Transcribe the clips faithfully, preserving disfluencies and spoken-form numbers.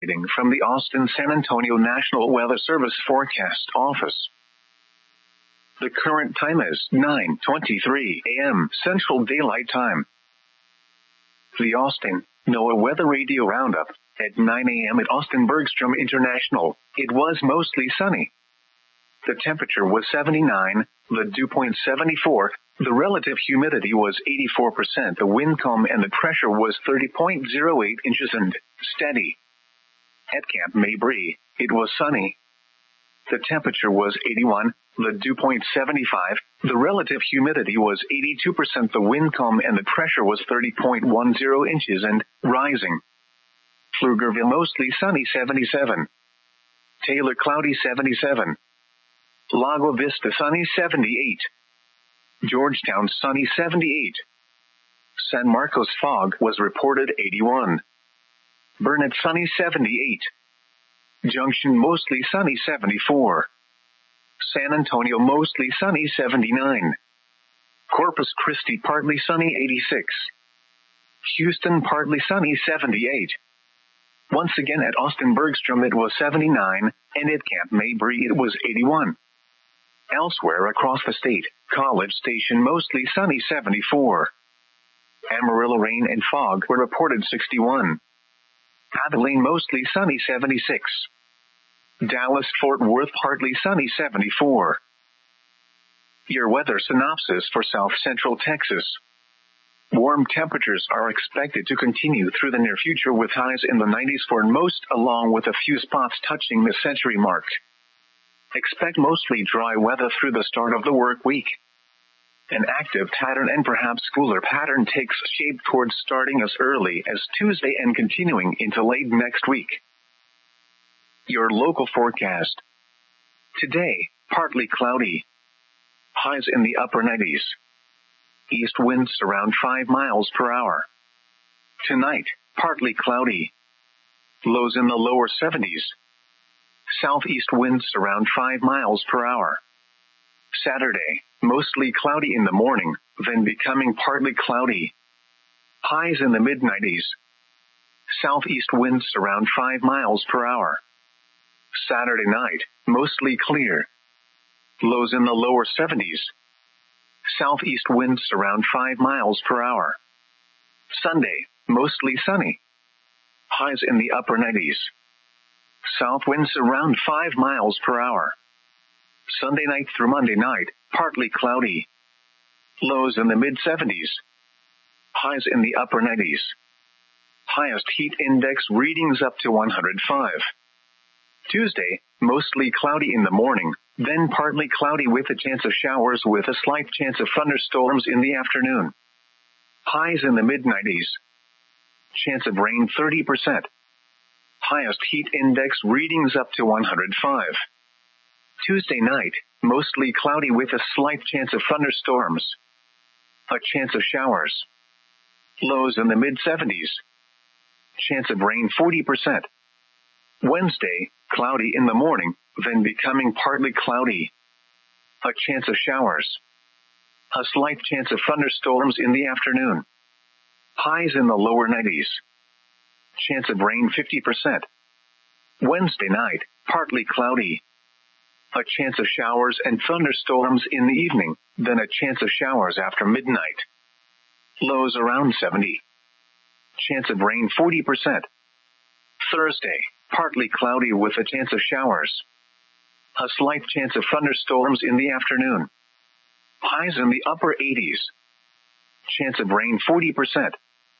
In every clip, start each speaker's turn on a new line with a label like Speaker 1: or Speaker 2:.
Speaker 1: From the Austin San Antonio National Weather Service Forecast Office. The current time is nine twenty-three a.m. Central Daylight Time. The Austin NOAA Weather Radio Roundup. At nine a.m. at Austin Bergstrom International, it was mostly sunny. The temperature was seventy-nine, the dew point seventy-four, the relative humidity was eighty-four percent, the wind calm and the pressure was thirty point zero eight inches and steady. At Camp Mabry, it was sunny. The temperature was eighty-one, the dew point seventy-five, the relative humidity was eighty-two percent, the wind calm and the pressure was thirty point one zero inches and rising. Pflugerville mostly sunny seventy-seven. Taylor cloudy seventy-seven. Lago Vista sunny seventy-eight. Georgetown sunny seventy-eight. San Marcos fog was reported eighty-one. Burnett sunny seventy-eight. Junction mostly sunny seventy-four. San Antonio mostly sunny seventy-nine. Corpus Christi partly sunny eighty-six. Houston partly sunny seventy-eight. Once again at Austin Bergstrom it was seventy-nine, and at Camp Mabry it was eighty-one. Elsewhere across the state, College Station mostly sunny seventy-four. Amarillo rain and fog were reported sixty-one. Abilene mostly sunny seventy-six. Dallas-Fort Worth partly sunny seventy-four. Your weather synopsis for South Central Texas. Warm temperatures are expected to continue through the near future with highs in the nineties for most, along with a few spots touching the century mark. Expect mostly dry weather through the start of the work week. An active pattern and perhaps cooler pattern takes shape towards starting as early as Tuesday and continuing into late next week. Your local forecast. Today, partly cloudy. Highs in the upper nineties. East winds around five miles per hour. Tonight, partly cloudy. Lows in the lower seventies. Southeast winds around five miles per hour. Saturday, mostly cloudy in the morning, then becoming partly cloudy. Highs in the mid nineties. Southeast winds around five miles per hour. Saturday night, mostly clear. Lows in the lower seventies. Southeast winds around five miles per hour. Sunday, mostly sunny. Highs in the upper nineties. South winds around five miles per hour. Sunday night through Monday night, partly cloudy. Lows in the mid seventies. Highs in the upper nineties. Highest heat index readings up to one hundred five. Tuesday, mostly cloudy in the morning, then partly cloudy with a chance of showers with a slight chance of thunderstorms in the afternoon. Highs in the mid nineties. Chance of rain thirty percent. Highest heat index readings up to one hundred five. Tuesday night, mostly cloudy with a slight chance of thunderstorms. A chance of showers. Lows in the mid seventies. Chance of rain forty percent. Wednesday, cloudy in the morning, then becoming partly cloudy. A chance of showers. A slight chance of thunderstorms in the afternoon. Highs in the lower nineties. Chance of rain fifty percent. Wednesday night, partly cloudy. A chance of showers and thunderstorms in the evening, then a chance of showers after midnight. Lows around seventy. Chance of rain forty percent. Thursday, partly cloudy with a chance of showers. A slight chance of thunderstorms in the afternoon. Highs in the upper eighties. Chance of rain forty percent.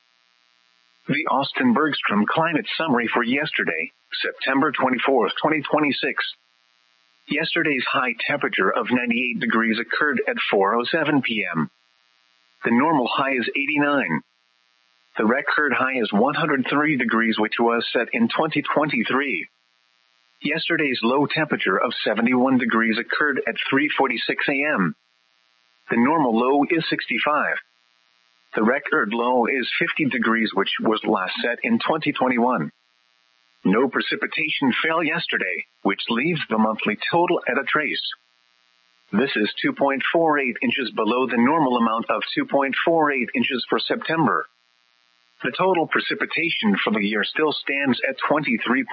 Speaker 1: The Austin Bergstrom Climate Summary for yesterday, September twenty-fourth, twenty twenty-six. Yesterday's high temperature of ninety-eight degrees occurred at four oh seven p.m. The normal high is eighty-nine. The record high is one hundred three degrees, which was set in twenty twenty-three. Yesterday's low temperature of seventy-one degrees occurred at three forty-six a.m. The normal low is sixty-five. The record low is fifty degrees, which was last set in twenty twenty-one. No precipitation fell yesterday, which leaves the monthly total at a trace. This is two point four eight inches below the normal amount of two point four eight inches for September. The total precipitation for the year still stands at twenty-three